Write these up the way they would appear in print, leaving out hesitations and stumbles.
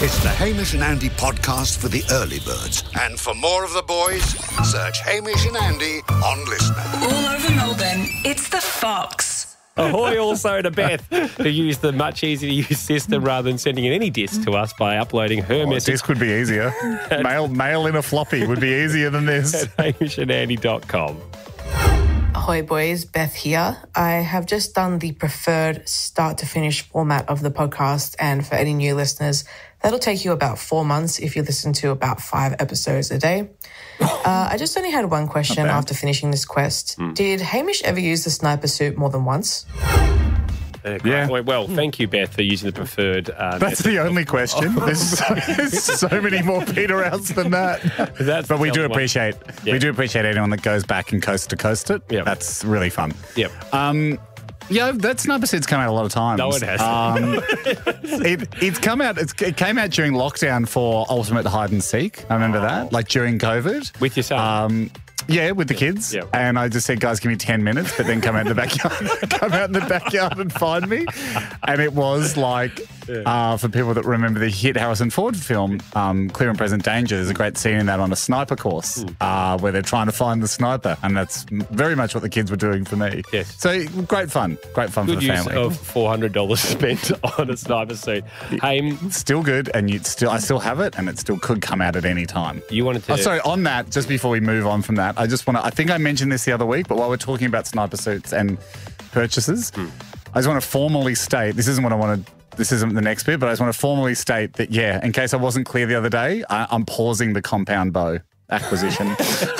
It's the Hamish and Andy podcast for the early birds. And for more of the boys, search Hamish and Andy on Listener. All over Melbourne, it's the Fox. Ahoy also to Beth, who used the much easier to use system rather than sending in any disc to us by uploading her message Disc would be easier. mail in a floppy would be easier than this. at hamishandandy.com. Ahoy boys, Beth here. I have just done the preferred start to finish format of the podcast, and for any new listeners, that'll take you about 4 months if you listen to about 5 episodes a day. I just only had one question after finishing this quest. Did Hamish ever use the sniper suit more than once? Yeah. Well, thank you, Beth, for using the preferred. That's the only question. There's so many more Peter outs than that. But we do appreciate anyone that goes back and coast to coast it. Yep. That's really fun. Yep. Yeah, that sniper suit's come out a lot of times. No, it has. It came out during lockdown for Ultimate Hide and Seek. I remember that, like during COVID. With your son? Yeah, with the kids. Yep. And I just said, guys, give me 10 minutes, but then come out in the backyard and find me. And it was like, for people that remember the hit Harrison Ford film, Clear and Present Danger, there's a great scene in that on a sniper course where they're trying to find the sniper. And that's very much what the kids were doing for me. Yes. So great fun. Great fun Good for the use family. of $400 spent on a sniper suit. Hey, Still good, and I still have it, and it still could come out at any time. you wanted to... Oh, sorry, on that, just before we move on from that, I think I mentioned this the other week, but while we're talking about sniper suits and purchases, I just want to formally state, this isn't the next bit, but I just want to formally state that, in case I wasn't clear the other day, I'm pausing the compound bow acquisition.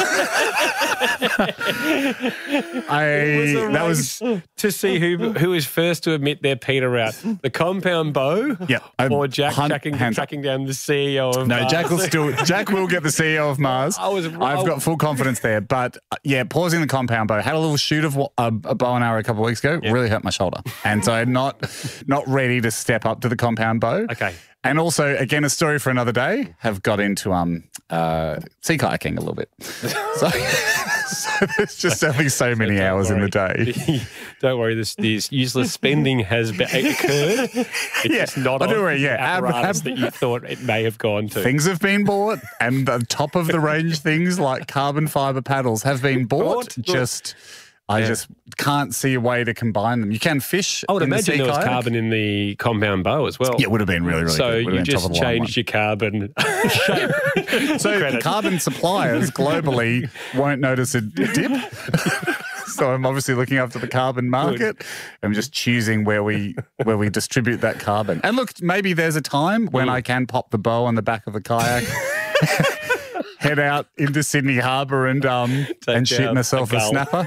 That was to see who is first to admit their Peter out. The compound bow, or Jack tracking down the CEO of Mars. Jack will get the CEO of Mars. I've got full confidence there, but pausing the compound bow. Had a little shoot of a bow and arrow a couple of weeks ago. Really hurt my shoulder, and so I'm not ready to step up to the compound bow. Okay. And also, again, a story for another day, have got into sea kayaking a little bit. So there's just only so many hours in the day. Don't worry, this useless spending has occurred. It's just not on the apparatus that you thought it may have gone to. Things have been bought, and the top-of-the-range things like carbon fibre paddles have been bought. I just can't see a way to combine them. You can fish. I would in imagine the there was kayak. carbon in the compound bow as well. Yeah, it would have been really, really so good. you just changed your carbon shape. So carbon suppliers globally won't notice a dip. So I'm obviously looking after the carbon market. I'm just choosing where we distribute that carbon. And look, maybe there's a time when I can pop the bow on the back of a kayak. Head out into Sydney Harbour and shoot myself a snapper.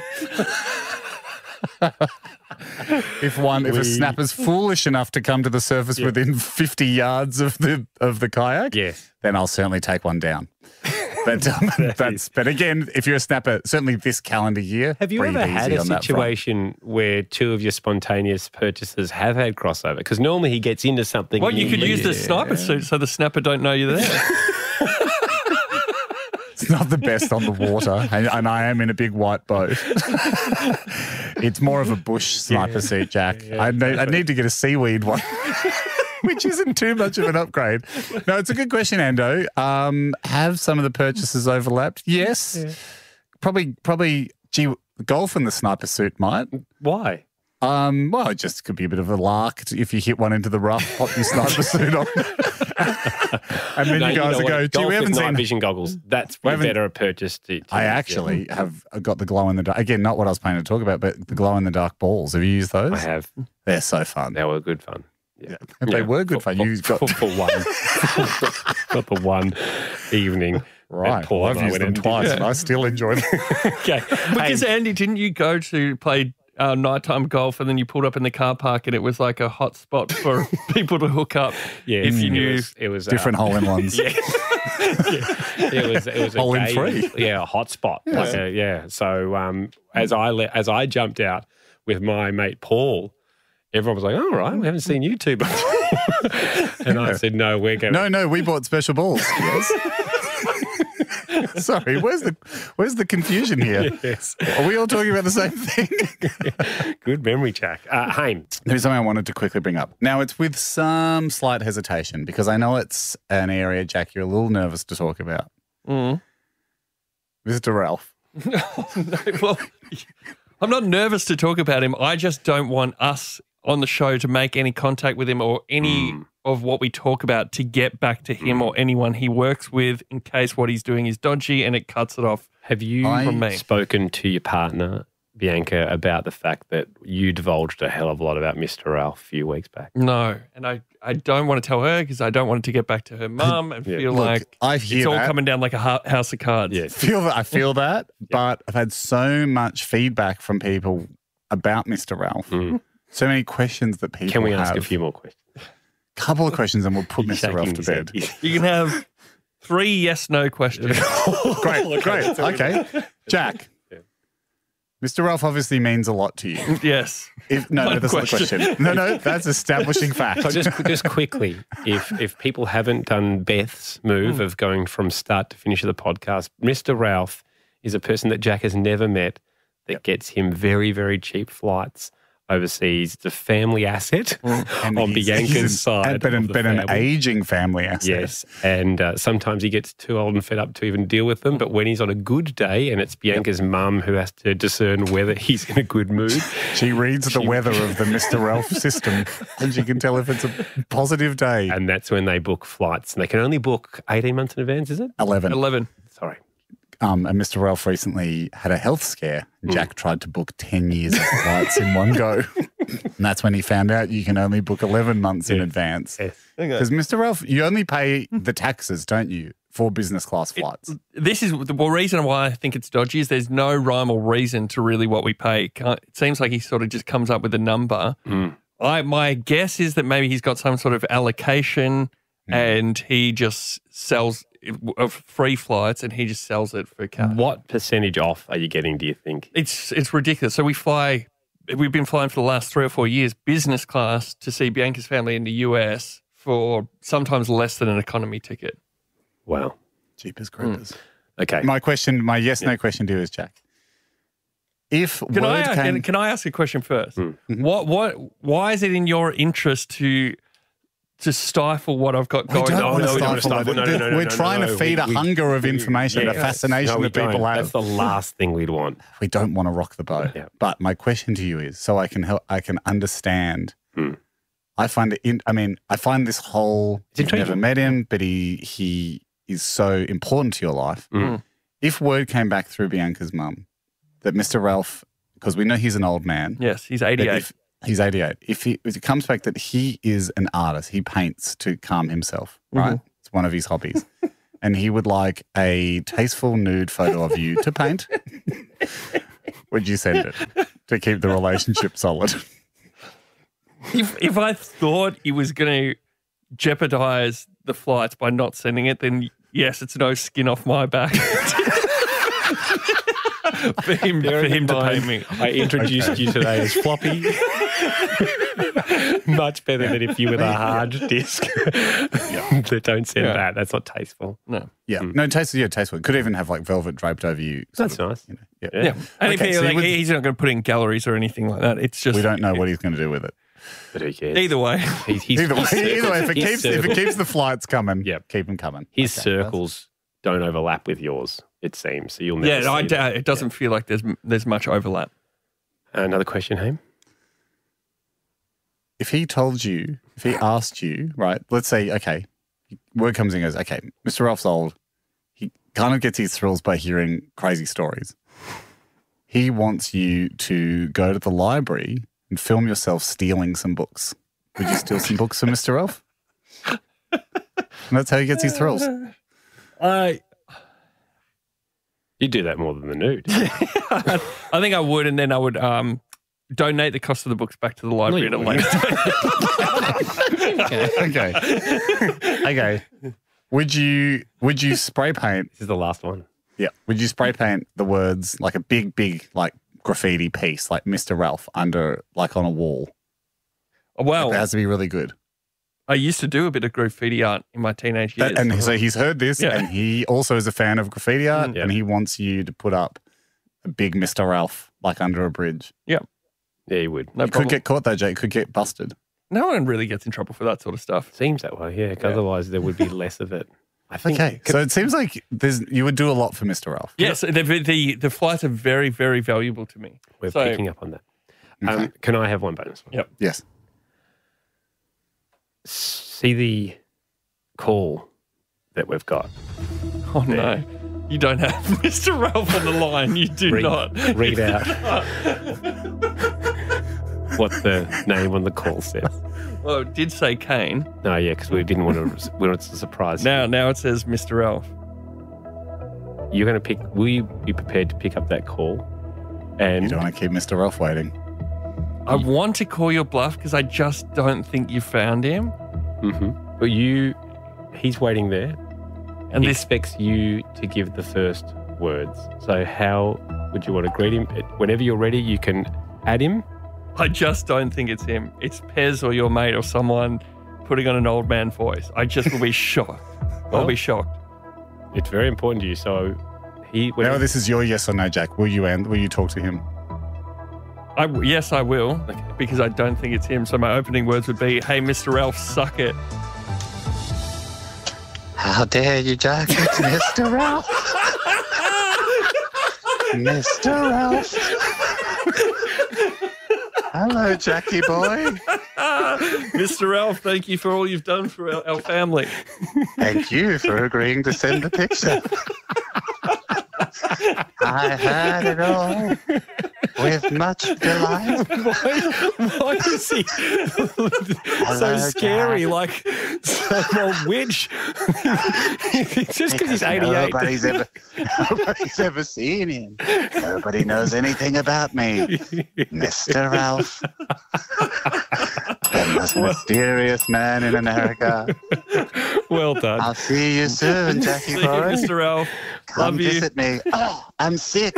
If a snapper's foolish enough to come to the surface within 50 yards of the kayak, then I'll certainly take one down. But again, if you're a snapper, certainly this calendar year, have you ever had a situation where two of your spontaneous purchases have had crossover? Because normally he gets into something. Well, you could use the sniper suit so the snapper don't know you're there. It's not the best on the water, and I am in a big white boat. It's more of a bush sniper suit, Jack. I need to get a seaweed one, which isn't too much of an upgrade. No, it's a good question, Ando. Have some of the purchases overlapped? Yes. Yeah. Probably, golf in the sniper suit might. Why? Well, it just could be a bit of a lark if you hit one into the rough, pop your sniper suit on. And then you guys go, we haven't seen night vision goggles. That's better a purchase. I actually have got the glow-in-the-dark. Again, not what I was planning to talk about, but the glow-in-the-dark balls. Have you used those? I have. They're so fun. They were good fun. Yeah. They were good fun. You got for one. Got the one evening. Right. Well, I've used them twice and I still enjoy them. Okay. Because, Andy, didn't you go to play nighttime golf and then you pulled up in the car park and it was like a hot spot for people to hook up if you knew? It was different hole-in-ones. Yeah. It was a hole-in-free. Yeah, a hot spot. So as I jumped out with my mate Paul, everyone was like, all right, we haven't seen you two before. And I said, no, we're going No, we bought special balls. Yes. Sorry, where's the confusion here? Yes. Are we all talking about the same thing? Good memory, Jack. Haim. There's something I wanted to quickly bring up. Now, it's with some slight hesitation because I know it's an area, Jack, you're a little nervous to talk about. Mm. Mr. Ralph. No, well, I'm not nervous to talk about him. I just don't want us on the show to make any contact with him or any of what we talk about to get back to him or anyone he works with in case what he's doing is dodgy and it cuts it off. Have you from me. spoken to your partner, Bianca, about the fact that you divulged a hell of a lot about Mr. Ralph a few weeks back? No, and I don't want to tell her because I don't want it to get back to her mum and feel like I hear it's all that. coming down like a house of cards. Yes. I feel that, but I've had so much feedback from people about Mr. Ralph. So many questions that people Can we have. ask a few more questions? Couple of questions and we'll put He's Mr. Ralph shaking to his head. bed. You can have 3 yes/no questions. Great. Okay. Jack. Mr. Ralph obviously means a lot to you. Yes. No, that's not the question. No, that's establishing fact. So just quickly, if people haven't done Beth's move of going from start to finish of the podcast, Mr. Ralph is a person that Jack has never met that gets him very, very cheap flights overseas. It's a family asset on Bianca's side. But of the an family. aging family asset. Yes, and sometimes he gets too old and fed up to even deal with them. But when he's on a good day, and it's Bianca's mum who has to discern whether he's in a good mood, She reads the weather of the Mr. Ralph system and she can tell if it's a positive day. and that's when they book flights. And they can only book 18 months in advance, is it? 11. Sorry. And Mr. Ralph recently had a health scare. Jack tried to book 10 years of flights in one go. And that's when he found out you can only book 11 months in advance. Yes. Because Mr. Ralph, you only pay the taxes, don't you, for business class flights? This is the reason why I think it's dodgy is there's no rhyme or reason to really what we pay. It seems like he sort of just comes up with a number. My guess is that maybe he's got some sort of allocation and he just sells of free flights and he just sells it for cash. What percentage off are you getting, do you think? It's ridiculous. So we've been flying for the last 3 or 4 years business class to see Bianca's family in the US for sometimes less than an economy ticket. Wow. Jeepers creepers. Okay. My yes/no question to you is, Jack. If Can word I ask a question first? Why is it in your interest to stifle what I've got We going don't on? want to we don't stifle want to it. stifle- no, We're trying to feed a hunger of information, a fascination No, we that people don't. have. That's the last thing we'd want. We don't want to rock the boat. Yeah. But my question to you is, so I can understand. I find it. I find this whole. You've never met him, but he is so important to your life. If word came back through Bianca's mum that Mr. Ralph, because we know he's an old man. Yes, he's that 88. He's 88. If it comes back that he is an artist, he paints to calm himself, right? It's one of his hobbies. And he would like a tasteful nude photo of you to paint. Would you send it to keep the relationship solid? If I thought he was going to jeopardize the flights by not sending it, then yes, it's no skin off my back. for him to pay me. I introduced you today as Floppy. Much better than if you were the hard disk. Don't send that. That's not tasteful. No. Yeah. No, tasteful. Could even have like velvet draped over you. That's nice. Yeah. And Okay, if so he's not going to put it in galleries or anything like that. It's just we don't know what he's going to do with it. But who cares? either way. Either way, if it His keeps the flights coming, Yep. keep them coming. His circles don't overlap with yours, it seems. So you'll never I see doubt it doesn't feel like there's much overlap. Another question, Haim? If he asked you, right, let's say, okay, word comes in and goes, okay, Mr. Ralph's old. He kind of gets his thrills by hearing crazy stories. He wants you to go to the library and film yourself stealing some books. Would you steal some books from Mr. Ralph? And that's how he gets his thrills. You do that more than the nude. I think I would, and then I would donate the cost of the books back to the library at a later date. Okay. Would you spray paint? This is the last one. Yeah. Would you spray paint the words like a big like graffiti piece, like Mr. Ralph under like on a wall? Well, It has to be really good. I used to do a bit of graffiti art in my teenage years. And so he's heard this, Yeah. and he also is a fan of graffiti art, Yeah. and he wants you to put up a big Mr. Ralph, like under a bridge. Yeah. Yeah, you would. No You problem. could get caught though, Jake. Could get busted. No one really gets in trouble for that sort of stuff. Seems that way, yeah. 'Cause otherwise, there would be less of it. I think. Okay, so it seems like you would do a lot for Mr. Ralph. Yes, the flights are very, very valuable to me. We're So- picking up on that. Can I have one bonus one? Yep. Yes. See the call that we've got. Oh, no. You don't have Mr. Ralph on the line. You do not. Read out what the name on the call says. Well, it did say Kane. No, yeah, because we didn't want to. We wanted to surprise. Now it says Mr. Ralph. You're going to pick. Will you be prepared to pick up that call? You And don't want to keep Mr. Ralph waiting. I want to call your bluff because I just don't think you found him. but he's waiting there, And he this, expects you to give the first words. So how would you want to greet him? Whenever you're ready, you can add him. I just don't think it's him. It's Pez or your mate or someone putting on an old man voice. I just will be shocked. I'll be shocked. It's very important to you. So Now this is your yes or no, Jack. Will you talk to him? Yes, I will, because I don't think it's him. So my opening words would be, "Hey, Mr. Ralph, suck it." How dare you, Jack? It's Mr. Ralph. Mr. Ralph. Hello, Jackie boy. Mr. Ralph, thank you for all you've done for our family. Thank you for agreeing to send a picture. I had it all with much delight. Why is he so scary? Jack. Like some old witch? Just because he's 88. Nobody's ever seen him. Nobody knows anything about me. Mr. Ralph. The most mysterious man in America. Well done. I'll see you soon, Jackie See you, boy. Mr. Ralph. Come Love you. visit me. Oh, I'm sick.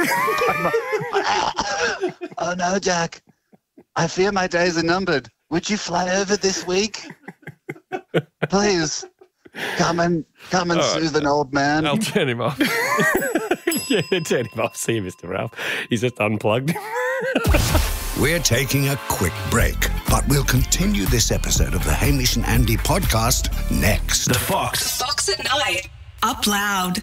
Oh no, Jack. I fear my days are numbered. Would you fly over this week? Please. Come and soothe an old man. I'll turn him off. Yeah, turn him off. See you, Mr. Ralph. He's just unplugged. We're taking a quick break, but we'll continue this episode of the Hamish and Andy podcast next. The Fox. Fox at Night. Up loud.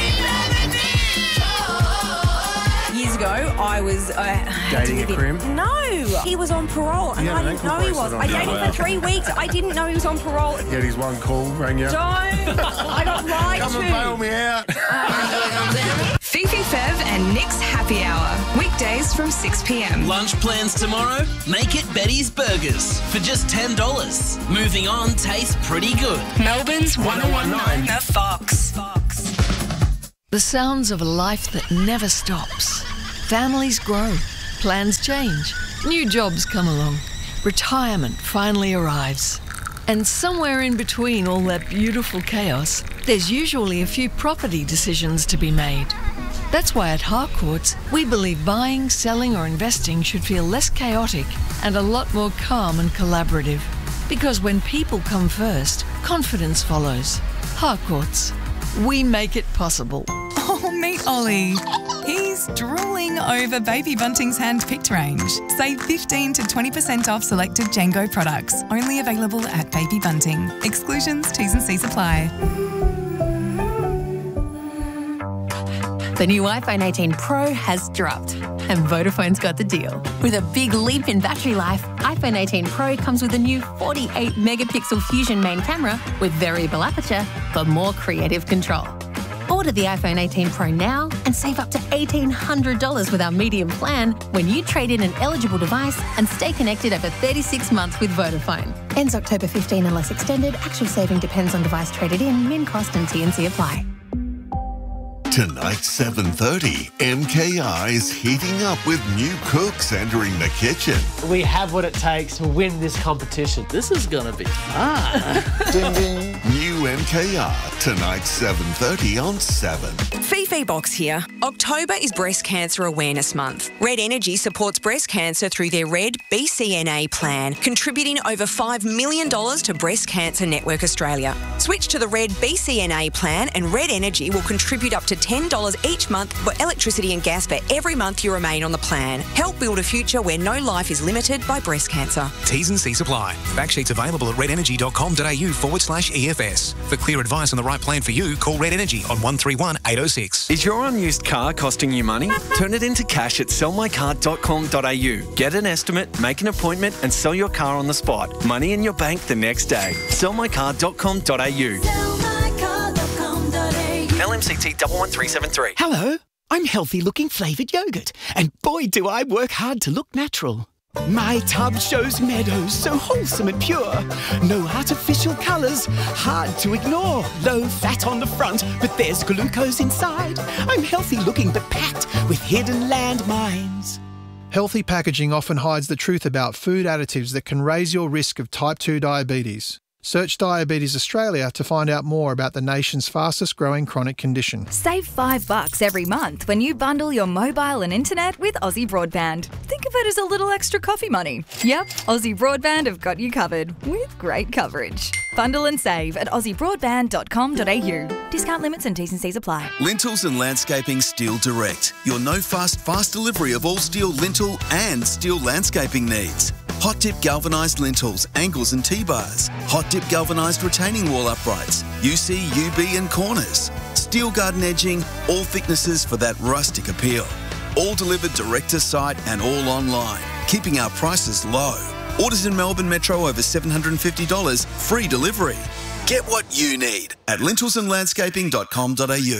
Years ago, I was Dating a crim? No, he was on parole, and I didn't know he was. I dated him for 3 weeks. I didn't know he was on parole. Get his one call, rang you. Don't. I got lied Come and bail to. me out. Fifi Fev and Nick's Happy Hour. Weekdays from 6 p.m. Lunch plans tomorrow? Make it Betty's Burgers for just $10. Moving on tastes pretty good. Melbourne's 1019 The Fox. The sounds of a life that never stops. Families grow, plans change, new jobs come along, retirement finally arrives. And somewhere in between all that beautiful chaos, there's usually a few property decisions to be made. That's why at Harcourts, we believe buying, selling or investing should feel less chaotic and a lot more calm and collaborative. Because when people come first, confidence follows. Harcourts. We make it possible. Oh, meet Ollie. He's drooling over Baby Bunting's hand-picked range. Save 15 to 20% off selected Django products. Only available at Baby Bunting. Exclusions, T's and C's apply. The new iPhone 18 Pro has dropped, and Vodafone's got the deal. With a big leap in battery life, iPhone 18 Pro comes with a new 48-megapixel Fusion main camera with variable aperture for more creative control. Order the iPhone 18 Pro now and save up to $1,800 with our medium plan when you trade in an eligible device and stay connected over 36 months with Vodafone. Ends October 15 unless extended. Actual saving depends on device traded in. Min cost and T&C apply. Tonight, 7:30, MKR is heating up with new cooks entering the kitchen. We have what it takes to win this competition. This is going to be fun. New MKR, tonight 7:30 on 7. Fifi Box here. October is Breast Cancer Awareness Month. Red Energy supports breast cancer through their Red BCNA plan, contributing over $5 million to Breast Cancer Network Australia. Switch to the Red BCNA plan and Red Energy will contribute up to $10 each month for electricity and gas for every month you remain on the plan. Help build a future where no life is limited by breast cancer. T's and C's apply. Fact sheets available at redenergy.com.au/EFS. For clear advice on the right plan for you, call Red Energy on 131 806. Is your unused car costing you money? Turn it into cash at sellmycar.com.au. Get an estimate, make an appointment and sell your car on the spot. Money in your bank the next day. Sellmycar.com.au. LMCT 11373. Hello, I'm Healthy Looking Flavoured Yogurt, and boy do I work hard to look natural. My tub shows meadows so wholesome and pure. No artificial colours, hard to ignore. Low fat on the front, but there's glucose inside. I'm healthy looking but packed with hidden landmines. Healthy packaging often hides the truth about food additives that can raise your risk of type 2 diabetes. Search Diabetes Australia to find out more about the nation's fastest growing chronic condition. Save $5 every month when you bundle your mobile and internet with Aussie Broadband. Think of it as a little extra coffee money. Yep, Aussie Broadband have got you covered with great coverage. Bundle and save at aussiebroadband.com.au. Discount limits and T's and C's apply. Lintels and Landscaping Steel Direct. Your fast delivery of all steel lintel and steel landscaping needs. Hot dip galvanised lintels, angles and T-bars. Hot dip galvanised retaining wall uprights. UC, UB and corners. Steel garden edging, all thicknesses for that rustic appeal. All delivered direct to site and all online. Keeping our prices low. Orders in Melbourne Metro over $750, free delivery. Get what you need at lintelsandlandscaping.com.au.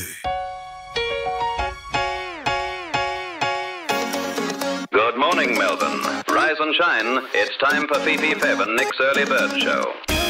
Good morning, Melbourne. Rise and shine. It's time for Fifi Fev and Nick's Early Bird Show.